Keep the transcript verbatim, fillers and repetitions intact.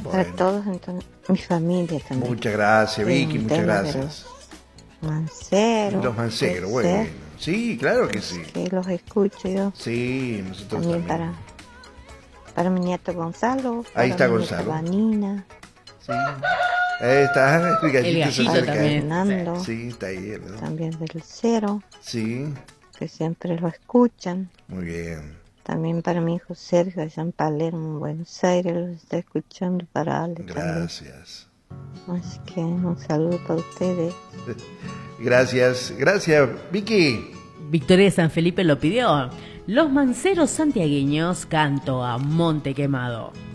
Para Bueno. todos, entonces, mi familia también. Muchas gracias, Sí, Vicky, un muchas tema de gracias. los Manceros. Los Manceros, puede bueno. ser, Sí, claro que sí. que los escucho yo. Sí, nosotros También, también. para, para mi nieto Gonzalo. Ahí para está mi nieta Gonzalo. Vanina. Sí. Ahí está, el El gallito se gallito acerca. también. Fernando. Sí, está ahí, ¿no? También del Cero, Sí, que siempre lo escuchan. muy bien. También para mi hijo Sergio, allá en Palermo, Buenos Aires, los está escuchando. Para Ale Gracias. también. Así que un saludo para ustedes. Gracias, gracias, Vicky. Victoria de San Felipe lo pidió. Los Manceros santiagueños, canto a Monte Quemado.